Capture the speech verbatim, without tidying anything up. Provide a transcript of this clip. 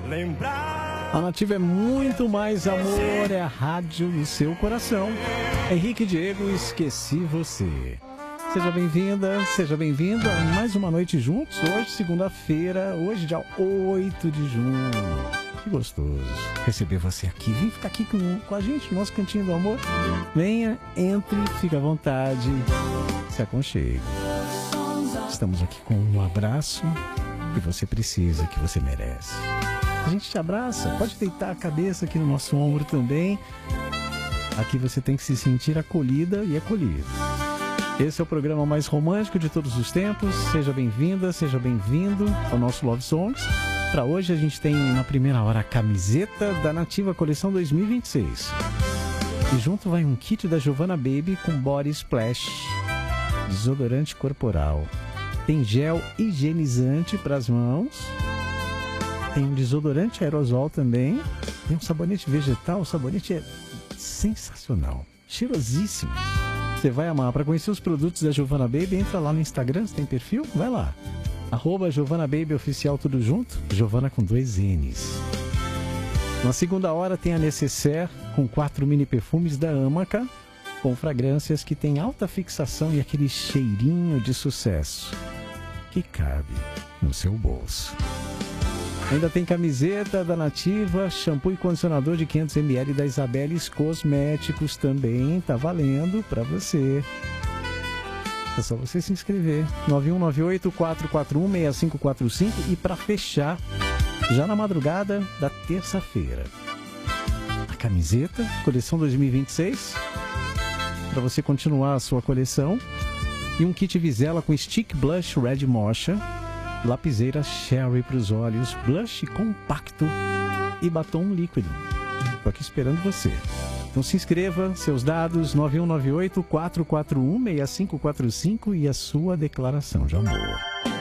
A Nativa é muito mais amor, é a rádio do seu coração. Henrique Diego, esqueci você. Seja bem-vinda, seja bem-vindo a mais uma noite juntos. Hoje, segunda-feira, hoje, dia oito de junho. Que gostoso receber você aqui. Vem ficar aqui com, com a gente, no nosso cantinho do amor. Venha, entre, fique à vontade, se aconchegue. Estamos aqui com um abraço que você precisa, que você merece. A gente te abraça, pode deitar a cabeça aqui no nosso ombro também. Aqui você tem que se sentir acolhida e acolhido. Esse é o programa mais romântico de todos os tempos. Seja bem-vinda, seja bem-vindo ao nosso Love Songs. Para hoje a gente tem na primeira hora a camiseta da Nativa Coleção dois mil e vinte e seis. E junto vai um kit da Giovanna Baby com Body Splash, desodorante corporal. Tem gel higienizante para as mãos. Tem um desodorante aerosol também. Tem um sabonete vegetal. O sabonete é sensacional, cheirosíssimo. Você vai amar. Para conhecer os produtos da Giovanna Baby, entra lá no Instagram, você tem perfil? Vai lá. Arroba Giovanna Baby Oficial, tudo junto. Giovanna com dois N's. Na segunda hora tem a Necessaire com quatro mini perfumes da Amaca, com fragrâncias que tem alta fixação e aquele cheirinho de sucesso que cabe no seu bolso. Ainda tem camiseta da Nativa, shampoo e condicionador de quinhentos mililitros da Isabeles Cosméticos também, tá valendo para você. É só você se inscrever. nove um nove oito, quatro quatro um, seis cinco quatro cinco e para fechar, já na madrugada da terça-feira, a camiseta, coleção dois mil e vinte e seis, para você continuar a sua coleção, e um kit Vizela com Stick Blush Red Mocha, lapiseira Sherry para os olhos, blush compacto e batom líquido. Estou aqui esperando você. Então se inscreva, seus dados, nove um nove oito, quatro quatro um, seis cinco quatro cinco e a sua declaração de amor.